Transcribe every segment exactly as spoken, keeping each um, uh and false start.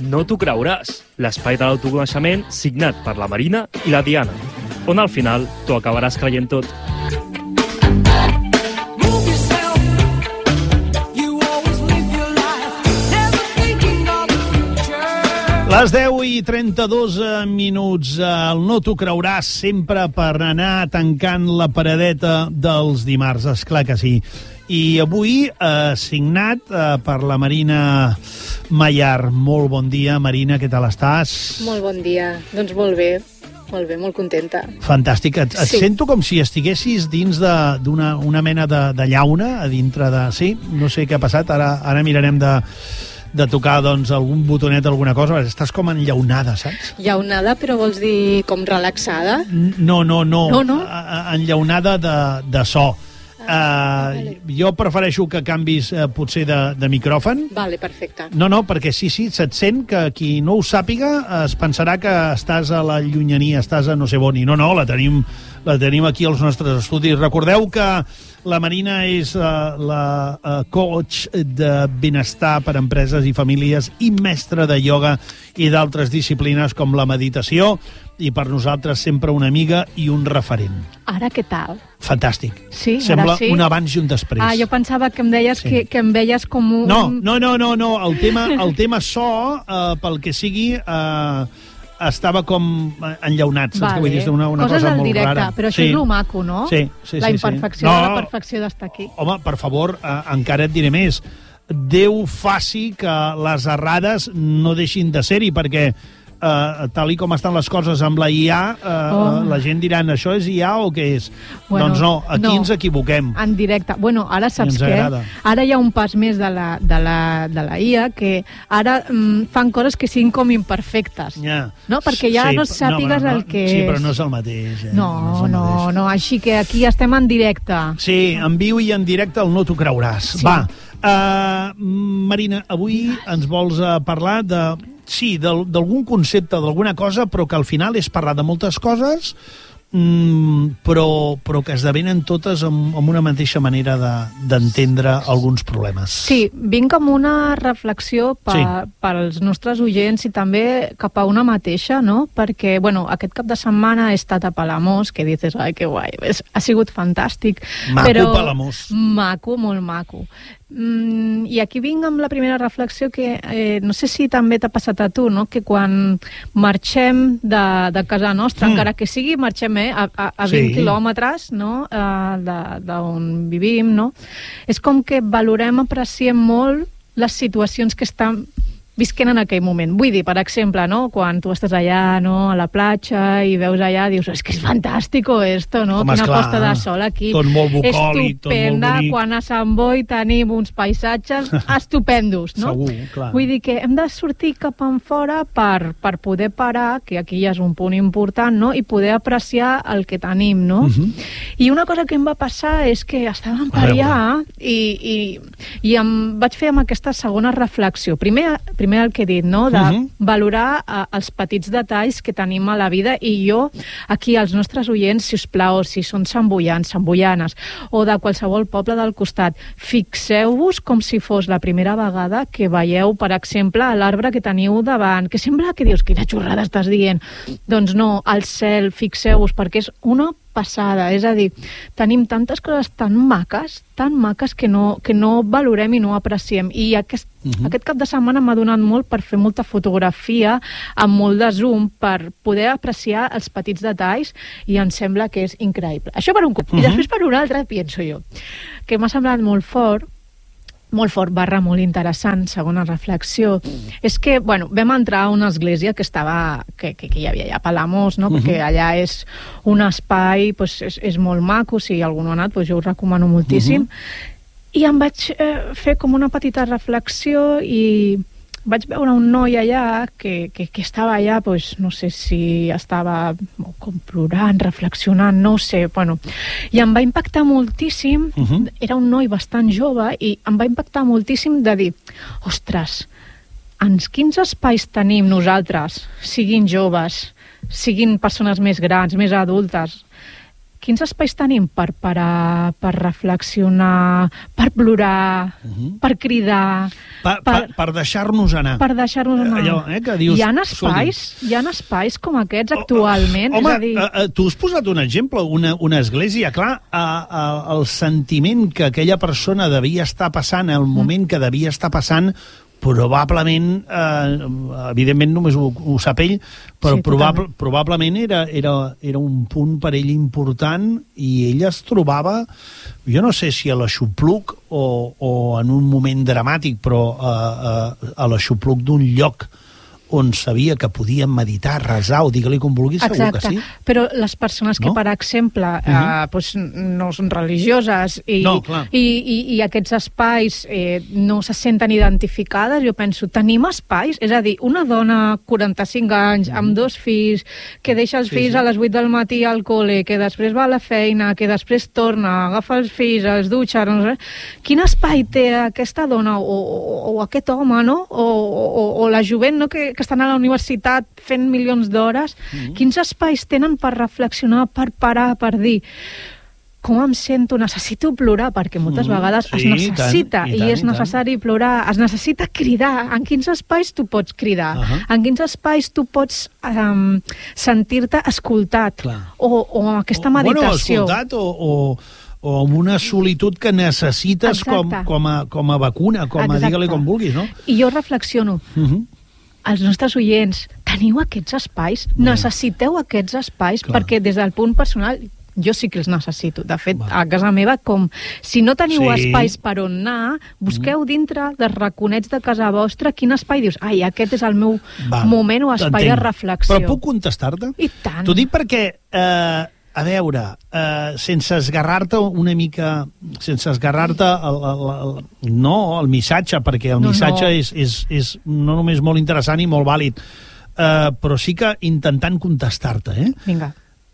No t'ho creuràs, l'espai de l'autoconeixement signat per la Marina i la Diana, on al final t'ho acabaràs creient tot. Les deu i trenta-dos minuts, el No t'ho creuràs, sempre per anar tancant la paradeta dels dimarts, esclar que sí. I avui, eh, signat eh, per la Marina Mayar. Molt bon dia, Marina, què tal estàs? Molt bon dia, doncs molt bé, molt bé, molt contenta. Fantàstic, et, et sí. sento com si estiguessis dins d'una una mena de, de llauna, a dintre de... Sí, no sé què ha passat, ara, ara mirarem de... de tocar, doncs, algun botonet, alguna cosa. Estàs com enllaunada, saps? Llaunada, però vols dir com relaxada? No, no, no. No, no? Enllaunada de, de so. Ah, uh, vale. Jo prefereixo que canvis uh, potser de, de micròfon. Vale, perfecte. No, no, perquè sí, sí, se't sent que qui no ho sàpiga es pensarà que estàs a la llunyania, estàs a no sé on. I no, no, la tenim, la tenim aquí als nostres estudis. Recordeu que la Marina és uh, la uh, coach de benestar per a empreses i famílies i mestra de ioga i d'altres disciplines com la meditació, i per nosaltres sempre una amiga i un referent. Ara què tal? Fantàstic. Sí, sembla ara sí? un abans i un després. Ah, jo pensava que em deies Sí. que, que em veies com un... No, no, no, no, no. El tema, el tema so, uh, pel que sigui, uh, estava com enllaunat, saps vale. què vull dir? És una, una Coses cosa al molt directe, rara. però això sí. és lo maco, no? Sí, sí, la sí, imperfecció sí. No, de la perfecció d'estar aquí. Home, per favor, uh, encara et diré més. Déu faci que les errades no deixin de ser-hi, perquè Uh, tal i com estan les coses amb la I A, uh, Oh. la gent diran, això és I A o què és? Bueno, doncs no, aquí no. ens equivoquem. En directe. Bueno, ara saps ens què? agrada. Ara hi ha un pas més de la, de la, de la I A, que ara mm, fan coses que siguin com imperfectes. Ja. No? Perquè ja Sí, no sàpigues no, no, el que sí, és. però no és el mateix. Eh? No, és el no, mateix. no, així que aquí estem en directe. Sí, en viu i en directe el No t'ho creuràs. Sí. Va, uh, Marina, avui ens vols uh, parlar de... Sí, d'algun concepte, d'alguna cosa, però que al final és parlar de moltes coses, mm, però, però que esdevenen totes amb, amb una mateixa manera d'entendre de, alguns problemes. Sí, vinc amb una reflexió per, Sí. pels nostres oients i també cap a una mateixa, no? Perquè, bueno, aquest cap de setmana he estat a Palamós, que dices, ai, que guai, és, ha sigut fantàstic. Maco, però... Palamós. Maco, molt maco. Mm, I aquí vinc amb la primera reflexió que eh, no sé si també t'ha passat a tu, no? Que quan marxem de, de casa nostra, mm. encara que sigui, marxem eh, a, a, a vint Sí. quilòmetres, no? eh, d'on vivim, no? És com que valorem, apreciem molt les situacions que estan visquent en aquell moment. Vull dir, per exemple, no? Quan tu estàs allà, no? A la platja i veus allà, dius, és que és fantàstico esto, no? Home, Quina esclar, posta de sol aquí. tot molt bucòlic, tot molt Estupenda, bonic. quan a Sant Boi tenim uns paisatges estupendos, no? Segur, clar. Vull dir que hem de sortir cap en fora per, per poder parar, que aquí ja és un punt important, no? I poder apreciar el que tenim, no? Uh-huh. I una cosa que em va passar és que estàvem per A veure. allà i, i, i em vaig fer amb aquesta segona reflexió. Primer, primer el que he dit, no? De Uh-huh. valorar uh, els petits detalls que tenim a la vida, i jo, aquí, als nostres oients, si us plau, si són samboians, samboianes, o de qualsevol poble del costat, fixeu-vos com si fos la primera vegada que veieu, per exemple, l'arbre que teniu davant, que sembla que dius, quina xorrada estàs dient. Doncs no, al cel, fixeu-vos, perquè és una passada, és a dir, tenim tantes coses tan maques, tan maques que no, que no valorem i no apreciem, i aquest, uh-huh. aquest cap de setmana m'ha donat molt per fer molta fotografia amb molt de zoom per poder apreciar els petits detalls, i em sembla que és increïble. Això per un cop. Uh-huh. I després per un altre, penso jo, que m'ha semblat molt fort, molt fort barra molt interessant, segona reflexió, és que, bueno, vam entrar a una església que estava, que, que, que hi havia allà a Palamós, no? Perquè allà és un espai, pues, és, és molt maco, si algú no ha anat, pues jo ho recomano moltíssim, i em vaig eh, fer com una petita reflexió i vaig veure un noi allà que, que, que estava allà, pues, no sé si estava com plorant, reflexionant, no ho sé, bueno, i em va impactar moltíssim, uh-huh. era un noi bastant jove, i em va impactar moltíssim de dir, ostres, en quins espais tenim nosaltres, siguin joves, siguin persones més grans, més adultes, quins espais tenim per parar, per reflexionar, per plorar, uh-huh. per cridar... Per, per, per, per deixar-nos anar. Per deixar-nos anar. Allò, eh, que dius, hi ha espais, hi ha espais com aquests actualment. Home, és a dir... uh, tu has posat un exemple, una, una església, clar, uh, uh, el sentiment que aquella persona devia estar passant, el moment que devia estar passant, probablement, eh, evidentment només ho, ho sap ell, però sí, probable, probablement era, era, era un punt per ell important i ell es trobava, jo no sé si a l'aixopluc o, o en un moment dramàtic, però eh, eh, a l'aixopluc d'un lloc on sabia que podien meditar, resar o digue-li com vulguis, segur que sí. Però les persones que, no? per exemple, uh-huh. eh, doncs no són religioses i, no, i, i, i aquests espais eh, no se senten identificades, jo penso, tenim espais? És a dir, una dona quaranta-cinc anys, uh-huh. amb dos fills, que deixa els sí, fills sí. a les vuit del matí al col·le, que després va a la feina, que després torna, agafa els fills, els dutxa, no sé. Quin espai té aquesta dona o, o, o aquest home, no? O, o, o la jovent, no?, que, que estan a la universitat fent milions d'hores, mm-hmm. quins espais tenen per reflexionar, per parar, per dir com em sento, necessito plorar, perquè moltes mm, vegades sí, es necessita, i, tant, i, tant, i és i necessari tant. plorar, es necessita cridar. En quins espais tu pots cridar? Uh-huh. En quins espais tu pots um, sentir-te escoltat? O, o aquesta meditació. O, bueno, escoltat o... o... o amb una solitud que necessites com, com, a, com a vacuna, com Exacte. a digue-li com vulguis, no? I jo reflexiono. Uh-huh. Els nostres oients, teniu aquests espais? Bé. Necessiteu aquests espais? Clar. Perquè des del punt personal, jo sí que els necessito. De fet, Va. a casa meva, com si no teniu sí. espais per on anar, busqueu mm. dintre dels raconets de casa vostra quin espai dius, ai, aquest és el meu Va. moment o espai de reflexió. Però puc contestar-te? I tant. T'ho dic perquè... Eh, a veure, eh, sense esgarrar-te una mica, sense esgarrar-te el, el, el, no el missatge, perquè el no, missatge no. És, és, és no només molt interessant i molt vàlid, eh, però sí que intentant contestar-te. Eh? Vinga.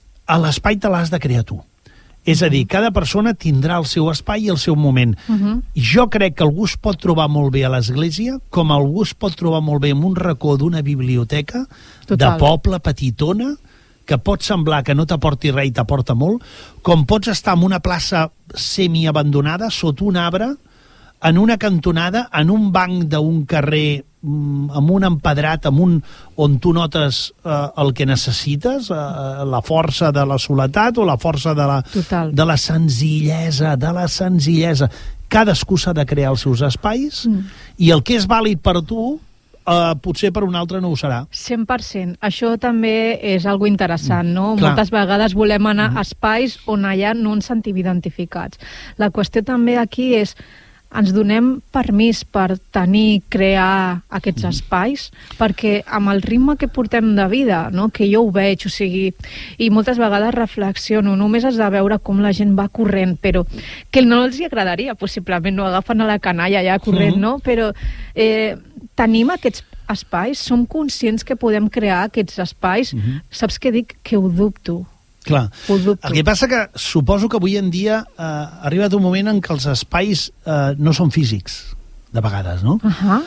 A l'espai te l'has de crear tu. És a dir, cada persona tindrà el seu espai i el seu moment. Uh-huh. Jo crec que algú es pot trobar molt bé a l'església, com algú es pot trobar molt bé en un racó d'una biblioteca Total. de poble petitona, que pot semblar que no t'aporti res i t'aporta molt, com pots estar en una plaça semiabandonada, sota un arbre, en una cantonada, en un banc d'un carrer, amb un empedrat, amb un, on tu notes eh, el que necessites, eh, la força de la soledat o la força de la, de la senzillesa, de la senzillesa. Cadascú s'ha de crear els seus espais mm. i el que és vàlid per tu, Uh, potser per un altre no ho serà. cent per cent. Això també és algo interessant, no? Mm, Moltes vegades volem anar mm. a espais on allà no ens sentim identificats. La qüestió també aquí és ens donem permís per tenir, crear aquests mm. espais, perquè amb el ritme que portem de vida, no? Que jo ho veig, o sigui, i moltes vegades reflexiono, només has de veure com la gent va corrent, però que no els hi agradaria, possiblement, no agafen a la canalla ja corrent, mm. no? Però eh, tenim aquests espais, som conscients que podem crear aquests espais, mm-hmm. saps què dic? Que ho dubto. Clar, el que passa que suposo que avui en dia eh, ha arribat un moment en què els espais eh, no són físics, de vegades, no? Uh-huh.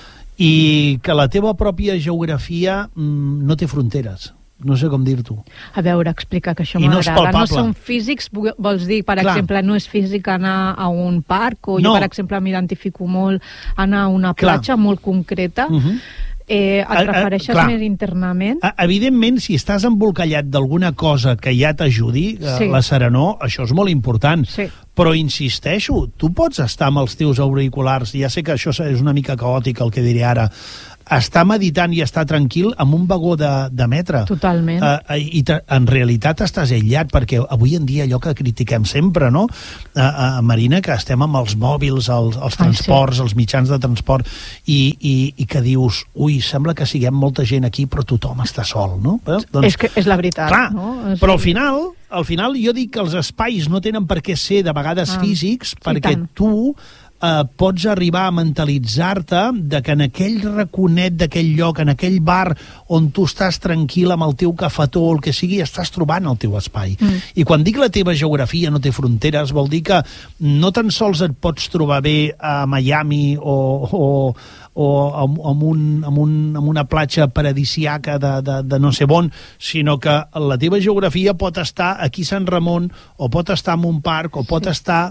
I que la teva pròpia geografia mm, no té fronteres. No sé com dir-t'ho. A veure, explica, que això m'agrada. No, no són físics, vols dir, per Clar. exemple, no és físic anar a un parc, o no. jo, per exemple, m'identifico molt anar a una platja Clar. molt concreta. Uh-huh. Eh, et refereixes uh, uh, més internament? Uh, evidentment, si estàs embolcallat d'alguna cosa que ja t'ajudi, uh, sí. la serenor, això és molt important. Sí. Però insisteixo, tu pots estar amb els teus auriculars, ja sé que això és una mica caòtic el que diré ara, estar meditant i estar tranquil amb un vagó de, de metre. Totalment. Uh, I en realitat estàs aïllat, perquè avui en dia allò que critiquem sempre, no? Uh, uh, Marina, que estem amb els mòbils, els, els transports, Ai, sí. els mitjans de transport, i, i, i que dius, ui, sembla que siguem molta gent aquí, però tothom està sol, no? Però, doncs, és, que és la veritat. Clar, no? És... però al final, al final jo dic que els espais no tenen per què ser de vegades ah, físics, perquè tu eh, pots arribar a mentalitzar-te de que en aquell raconet d'aquell lloc, en aquell bar on tu estàs tranquil amb el teu cafetó o el que sigui, estàs trobant el teu espai. Mm. I quan dic la teva geografia no té fronteres, vol dir que no tan sols et pots trobar bé a Miami o, o, o amb, amb, un, amb, un, amb una platja paradisiaca de, de, de no sé on, sinó que la teva geografia pot estar aquí a Sant Ramon, o pot estar en un parc, o pot estar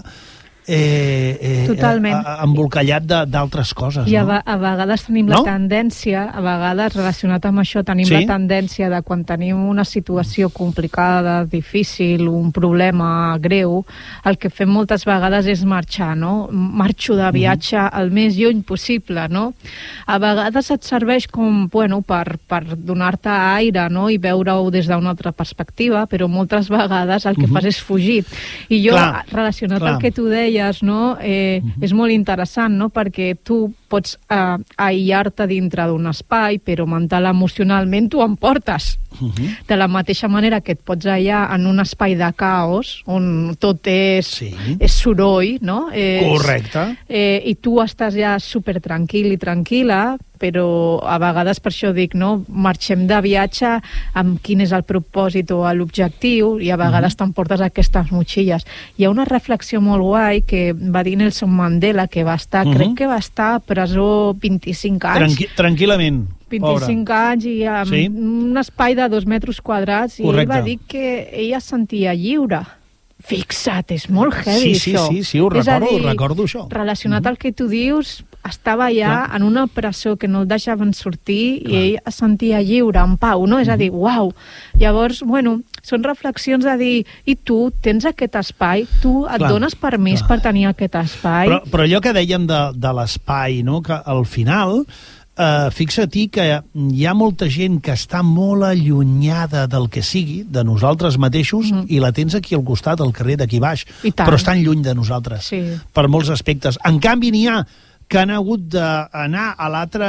eh, eh, Totalment. eh, embolcallat d'altres coses. I a, no? a vegades tenim no? la tendència, a vegades relacionat amb això, tenim sí? la tendència de quan tenim una situació complicada, difícil, un problema greu, el que fem moltes vegades és marxar, no? Marxo de viatge mm. el més lluny possible, no? A vegades et serveix com, bueno, per, per donar-te aire, no? I veure-ho des d'una altra perspectiva, però moltes vegades el que mm-hmm. fas és fugir. I jo, clar, relacionat clar. al que tu deies, no? Eh, mm-hmm. és molt interessant, no? Perquè tu pots eh, aïllar-te dintre d'un espai, però mental, emocionalment tu em portes. Uh-huh. De la mateixa manera que et pots aïllar en un espai de caos, on tot és, sí. és soroll, no? És, correcte. Eh, I tu estàs ja super tranquil i tranquil·la, però a vegades per això dic, no? Marxem de viatge amb quin és el propòsit o l'objectiu, i a vegades uh-huh. t'emportes aquestes motxilles. Hi ha una reflexió molt guai que va dir Nelson Mandela, que va estar, uh-huh. crec que va estar a presó vint-i-cinc anys. Tranqui tranquil·lament. vint-i-cinc Pobre. anys i amb sí. un espai de dos metres quadrats, i correcte. ell va dir que ella es sentia lliure. Fixa't, és molt heavy, sí, sí, això. Sí, sí, sí, ho recordo, dir, ho recordo això. Relacionat mm-hmm. al que tu dius, estava ja Clar. en una presó que no el deixaven sortir. Clar. I ell es sentia lliure, en pau, no? Mm-hmm. És a dir, uau! Llavors, bueno, són reflexions de dir, i tu tens aquest espai? Tu et Clar. dones permís Clar. per tenir aquest espai? Però, però allò que dèiem de, de l'espai, no? Que al final... Uh, fixa-t'hi que hi ha molta gent que està molt allunyada del que sigui, de nosaltres mateixos, mm. i la tens aquí al costat, al carrer d'aquí baix, però estan lluny de nosaltres, sí. per molts aspectes. En canvi, n'hi ha que han hagut d'anar a l'altra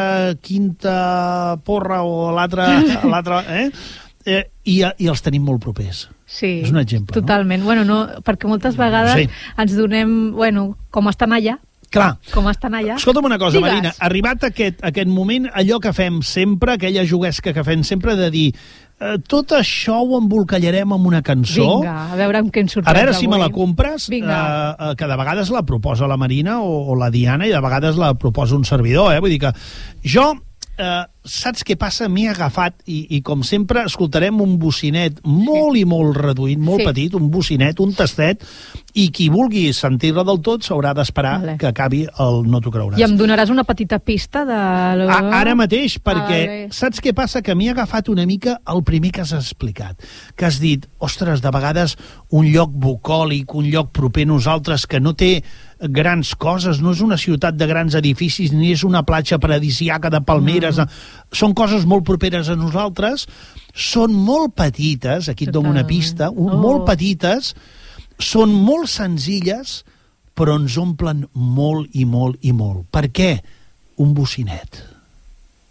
quinta porra o a l'altra... Eh? Eh, i, i els tenim molt propers. Sí, és un exemple, totalment. No? Bueno, no, perquè moltes vegades sí. ens donem, bueno, com estan allà, Clar. Com estan allà? Escolta'm una cosa, Digues. Marina, arribat aquest, aquest moment, allò que fem sempre, aquella juguesca que fem sempre de dir eh, tot això ho embolcallarem amb una cançó. Vinga, a veure amb què ens sorprens avui. A veure si avui. me la compres, eh, eh, que de vegades la proposa la Marina o, o la Diana i de vegades la proposa un servidor, eh? Vull dir que jo... Uh, saps què passa? M'he agafat i, i com sempre escoltarem un bocinet molt sí. i molt reduït, molt sí. petit, un bocinet, un tastet, i qui vulgui sentir-la del tot s'haurà d'esperar vale. que acabi el No t'ho creuràs. I em donaràs una petita pista de... A, ara mateix, perquè vale. saps què passa? Que m'he agafat una mica el primer que has explicat, que has dit, ostres, de vegades un lloc bucòlic, un lloc proper a nosaltres que no té grans coses, no és una ciutat de grans edificis, ni és una platja paradisiaca de palmeres, no. són coses molt properes a nosaltres, són molt petites, aquí et dono una pista, oh. molt petites, són molt senzilles, però ens omplen molt i molt i molt. Per què? Un bocinet.